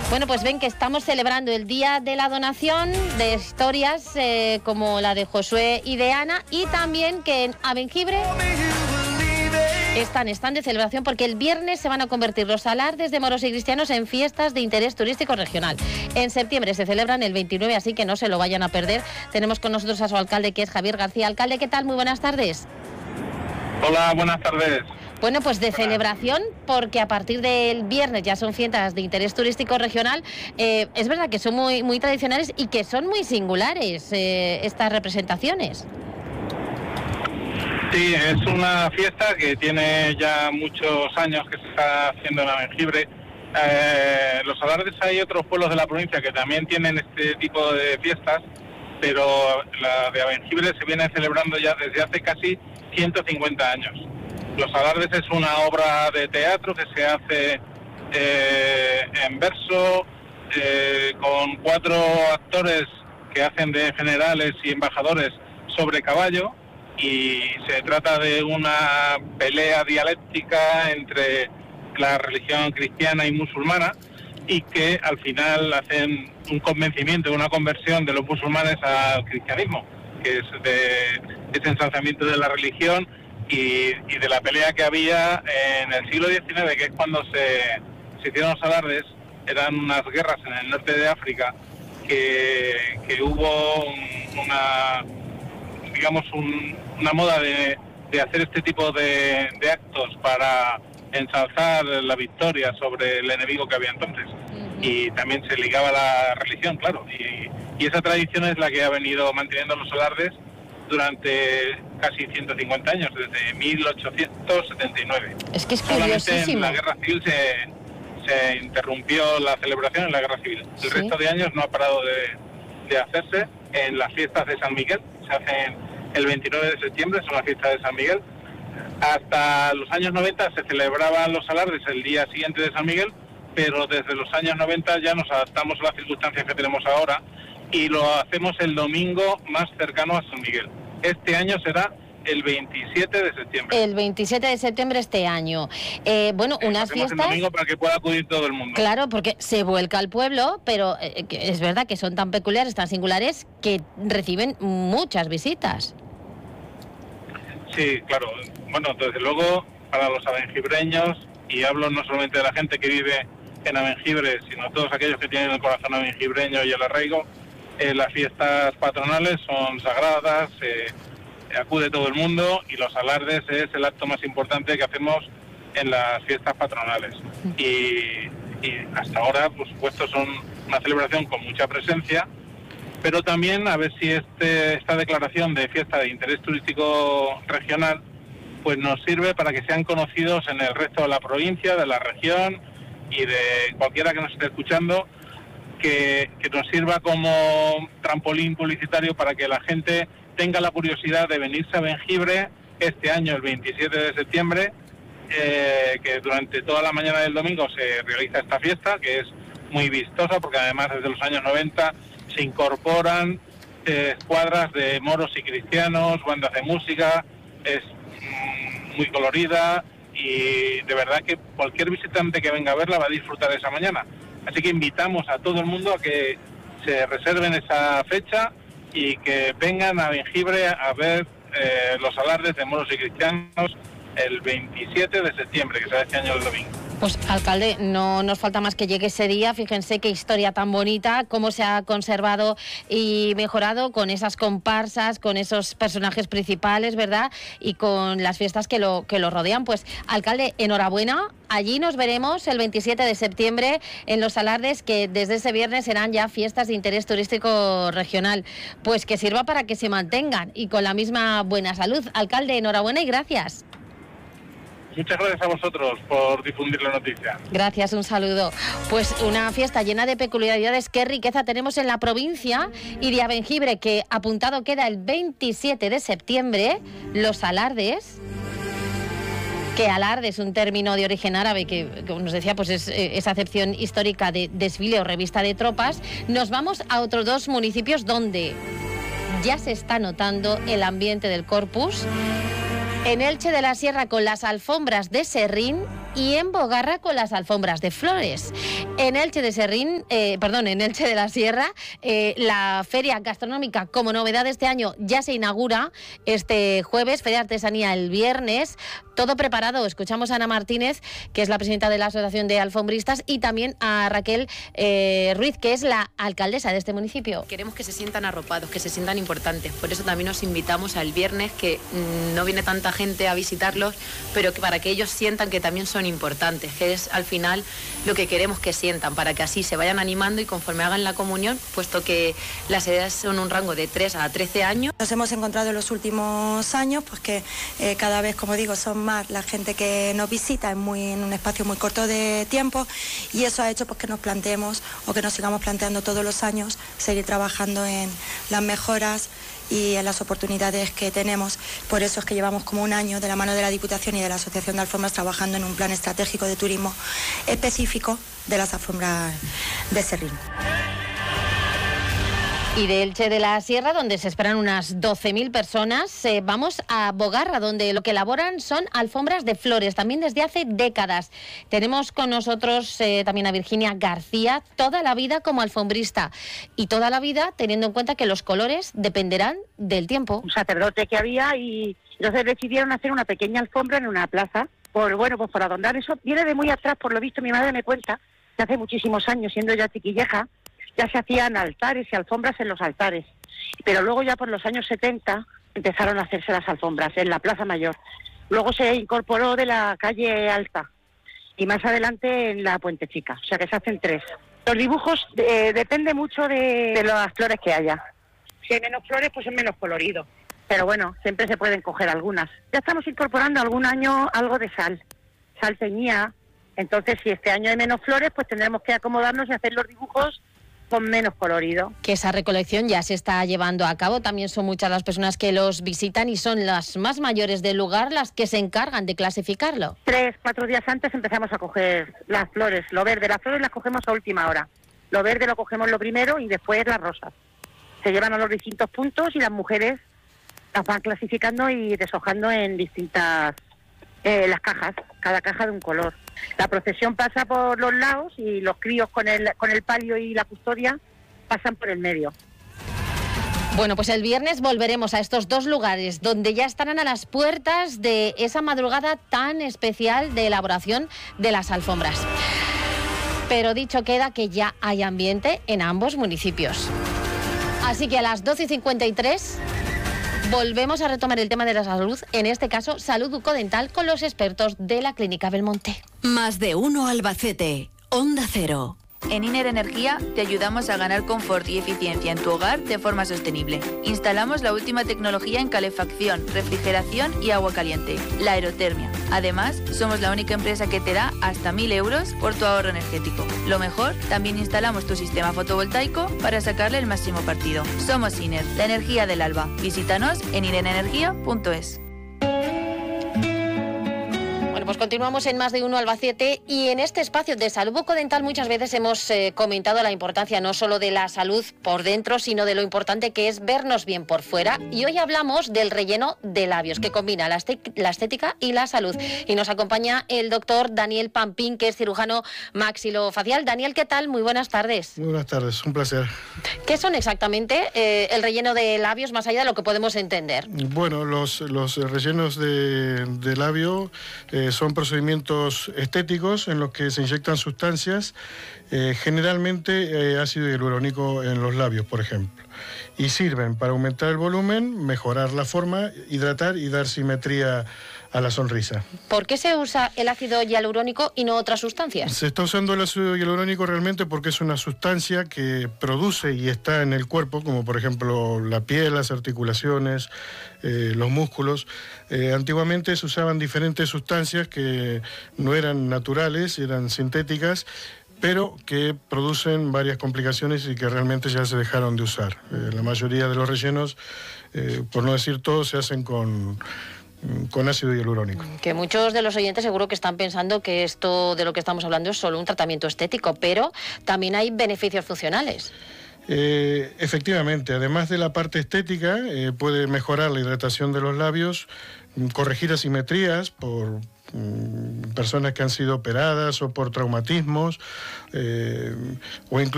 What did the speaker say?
Bueno, pues ven que estamos celebrando el Día de la Donación de historias como la de Josué y de Ana, y también que en Abengibre están de celebración porque el viernes se van a convertir los alardes de moros y cristianos en fiestas de interés turístico regional. En septiembre se celebran el 29, así que no se lo vayan a perder. Tenemos con nosotros a su alcalde, que es Javier García. Alcalde, ¿qué tal? Muy buenas tardes. Hola, buenas tardes. Bueno, pues de celebración, porque a partir del viernes ya son fiestas de interés turístico regional. Es verdad que son muy tradicionales y que son muy singulares estas representaciones. Sí, es una fiesta que tiene ya muchos años que se está haciendo en Abengibre. Los alardes, hay otros pueblos de la provincia que también tienen este tipo de fiestas, pero la de Abengibre se viene celebrando ya desde hace casi 150 años. Los alardes es una obra de teatro que se hace en verso, con 4 actores que hacen de generales y embajadores sobre caballo, y se trata de una pelea dialéctica entre la religión cristiana y musulmana, y que al final hacen un convencimiento, una conversión de los musulmanes al cristianismo, que es ese ensalzamiento de la religión y de la pelea que había en el siglo XIX, que es cuando se hicieron los alardes. Eran unas guerras en el norte de África que hubo una moda de hacer este tipo de actos para ensalzar la victoria sobre el enemigo que había entonces. Y también se ligaba a la religión, claro. Y esa tradición es la que ha venido manteniendo los alardes durante casi 150 años, desde 1879. Es que es curiosísimo. Solamente en la Guerra Civil se interrumpió la celebración en la Guerra Civil. El resto de años no ha parado de hacerse. En las fiestas de San Miguel, se hacen el 29 de septiembre, son las fiestas de San Miguel. Hasta los años 90 se celebraban los alardes el día siguiente de San Miguel, pero desde los años 90 ya nos adaptamos a las circunstancias que tenemos ahora y lo hacemos el domingo más cercano a San Miguel. Este año será el 27 de septiembre. El 27 de septiembre este año. Bueno, unas fiestas... el domingo para que pueda acudir todo el mundo. Claro, porque se vuelca al pueblo, pero es verdad que son tan peculiares, tan singulares, que reciben muchas visitas. Sí, claro. Bueno, desde luego, para los abengibreños, y hablo no solamente de la gente que vive en Abengibre, sino todos aquellos que tienen el corazón abengibreño y el arraigo, las fiestas patronales son sagradas, acude todo el mundo, y los alardes es el acto más importante que hacemos en las fiestas patronales. Y hasta ahora, por supuesto, son una celebración con mucha presencia, pero también a ver si esta declaración de fiesta de interés turístico regional pues nos sirve para que sean conocidos en el resto de la provincia, de la región y de cualquiera que nos esté escuchando, que nos sirva como trampolín publicitario para que la gente tenga la curiosidad de venirse a Abengibre este año, el 27 de septiembre, que durante toda la mañana del domingo se realiza esta fiesta, que es muy vistosa, porque además desde los años 90 se incorporan escuadras de moros y cristianos, bandas de música, es muy colorida y de verdad que cualquier visitante que venga a verla va a disfrutar esa mañana. Así que invitamos a todo el mundo a que se reserven esa fecha y que vengan a Abengibre a ver los alardes de moros y cristianos el 27 de septiembre, que será este año el domingo. Pues, alcalde, no nos falta más que llegue ese día. Fíjense qué historia tan bonita, cómo se ha conservado y mejorado con esas comparsas, con esos personajes principales, ¿verdad? Y con las fiestas que lo rodean. Pues, alcalde, enhorabuena. Allí nos veremos el 27 de septiembre en los alardes, que desde ese viernes serán ya fiestas de interés turístico regional. Pues que sirva para que se mantengan y con la misma buena salud. Alcalde, enhorabuena y gracias. Muchas gracias a vosotros por difundir la noticia. Gracias, un saludo. Pues una fiesta llena de peculiaridades. Qué riqueza tenemos en la provincia y de Abengibre, que apuntado queda el 27 de septiembre, los alardes. Que alarde es un término de origen árabe que nos decía, pues es esa acepción histórica de desfile o revista de tropas. Nos vamos a otros 2 municipios donde ya se está notando el ambiente del Corpus. En Elche de la Sierra con las alfombras de Serrín y en Bogarra con las alfombras de Flores. En Elche de Serrín, en Elche de la Sierra, la feria gastronómica, como novedad de este año, ya se inaugura este jueves, feria de artesanía el viernes, todo preparado. Escuchamos a Ana Martínez, que es la presidenta de la Asociación de Alfombristas, y también a Raquel Ruiz, que es la alcaldesa de este municipio. Queremos que se sientan arropados, que se sientan importantes, por eso también os invitamos al viernes, que no viene tanta gente a visitarlos, pero que para que ellos sientan que también son importantes, que es al final lo que queremos que sientan, para que así se vayan animando y conforme hagan la comunión, puesto que las edades son un rango de 3 a 13 años. Nos hemos encontrado en los últimos años pues que cada vez, como digo, son más la gente que nos visita en un espacio muy corto de tiempo, y eso ha hecho pues que nos planteemos, o que nos sigamos planteando todos los años, seguir trabajando en las mejoras y en las oportunidades que tenemos. Por eso es que llevamos como un año de la mano de la Diputación y de la Asociación de Alfombras trabajando en un plan estratégico de turismo específico de las alfombras de Serrín. Y de Elche de la Sierra, donde se esperan unas 12.000 personas, vamos a Bogarra, donde lo que elaboran son alfombras de flores, también desde hace décadas. Tenemos con nosotros también a Virginia García, toda la vida como alfombrista, y toda la vida teniendo en cuenta que los colores dependerán del tiempo. Un sacerdote que había, y entonces decidieron hacer una pequeña alfombra en una plaza, por adornar. Eso viene de muy atrás, por lo visto mi madre me cuenta, que hace muchísimos años, siendo ya chiquilleja, ya se hacían altares y alfombras en los altares, pero luego ya por los años 70 empezaron a hacerse las alfombras en la Plaza Mayor. Luego se incorporó de la calle Alta y más adelante en la Puente Chica, o sea que se hacen 3. Los dibujos depende mucho de las flores que haya. Si hay menos flores, pues es menos colorido, pero bueno, siempre se pueden coger algunas. Ya estamos incorporando algún año algo de sal teñida, entonces si este año hay menos flores, pues tendremos que acomodarnos y hacer los dibujos con menos colorido. Que esa recolección ya se está llevando a cabo, también son muchas las personas que los visitan y son las más mayores del lugar las que se encargan de clasificarlo. 3, 4 días antes empezamos a coger las flores, lo verde. Las flores las cogemos a última hora. Lo verde lo cogemos lo primero y después las rosas. Se llevan a los distintos puntos y las mujeres las van clasificando y deshojando en distintas las cajas, cada caja de un color. La procesión pasa por los lados y los críos con el palio y la custodia pasan por el medio. Bueno, pues el viernes volveremos a estos 2 lugares donde ya estarán a las puertas de esa madrugada tan especial de elaboración de las alfombras. Pero dicho queda que ya hay ambiente en ambos municipios. Así que a las 12:53 volvemos a retomar el tema de la salud, en este caso salud bucodental, con los expertos de la Clínica Belmonte. Más de uno Albacete, Onda Cero. En Iner Energía te ayudamos a ganar confort y eficiencia en tu hogar de forma sostenible. Instalamos la última tecnología en calefacción, refrigeración y agua caliente, la aerotermia. Además, somos la única empresa que te da hasta 1.000 euros por tu ahorro energético. Lo mejor, también instalamos tu sistema fotovoltaico para sacarle el máximo partido. Somos Iner, la energía del alba. Visítanos en inerenergia.es. Pues continuamos en Más de uno Albacete, y en este espacio de salud bucodental muchas veces hemos comentado la importancia no solo de la salud por dentro, sino de lo importante que es vernos bien por fuera, y hoy hablamos del relleno de labios, que combina la estética y la salud, y nos acompaña el doctor Daniel Pampín, que es cirujano maxilofacial. Daniel, ¿qué tal? Muy buenas tardes. Muy buenas tardes, un placer. ¿Qué son exactamente el relleno de labios, más allá de lo que podemos entender? Bueno, los rellenos de labio son procedimientos estéticos en los que se inyectan sustancias, generalmente ácido hialurónico en los labios, por ejemplo, y sirven para aumentar el volumen, mejorar la forma, hidratar y dar simetría a la sonrisa. ¿Por qué se usa el ácido hialurónico y no otras sustancias? Se está usando el ácido hialurónico realmente porque es una sustancia que produce y está en el cuerpo, como por ejemplo la piel, las articulaciones, los músculos. Antiguamente se usaban diferentes sustancias que no eran naturales, eran sintéticas, pero que producen varias complicaciones y que realmente ya se dejaron de usar. La mayoría de los rellenos, por no decir todos, se hacen con ácido hialurónico. Que muchos de los oyentes seguro que están pensando que esto de lo que estamos hablando es solo un tratamiento estético, pero también hay beneficios funcionales. Efectivamente, además de la parte estética, puede mejorar la hidratación de los labios, corregir asimetrías por personas que han sido operadas o por traumatismos, o incluso